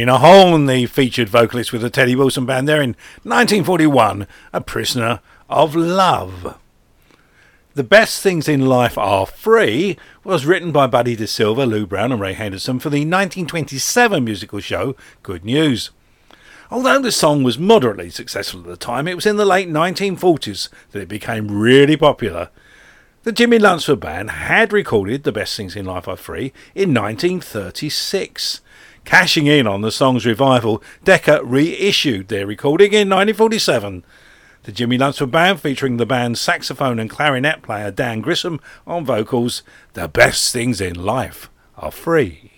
Lena Horne, the featured vocalist with the Teddy Wilson Band there in 1941, A Prisoner of Love. The Best Things in Life Are Free was written by Buddy DeSilva, Lou Brown and Ray Henderson for the 1927 musical show Good News. Although the song was moderately successful at the time, it was in the late 1940s that it became really popular. The Jimmy Lunceford Band had recorded The Best Things in Life Are Free in 1936. Cashing in on the song's revival, Decca reissued their recording in 1947. The Jimmy Lunceford Band, featuring the band's saxophone and clarinet player Dan Grissom on vocals, The Best Things in Life Are Free.